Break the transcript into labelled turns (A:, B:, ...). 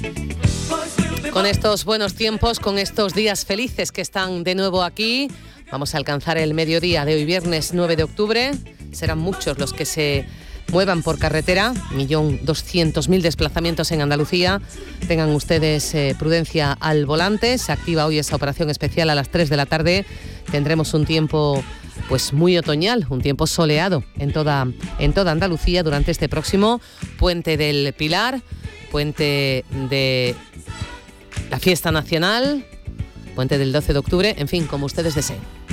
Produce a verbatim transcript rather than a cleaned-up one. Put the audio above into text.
A: Con estos buenos tiempos, con estos días felices que están de nuevo aquí, vamos a alcanzar el mediodía de hoy viernes nueve de octubre. Serán muchos los que se muevan por carretera, un millón doscientos mil desplazamientos en Andalucía. Tengan ustedes eh, prudencia al volante. Se activa hoy esa operación especial a las tres de la tarde. Tendremos un tiempo pues muy otoñal, un tiempo soleado en toda, en toda Andalucía durante este próximo Puente del Pilar, puente de la Fiesta Nacional, puente del doce de octubre, en fin, como ustedes deseen.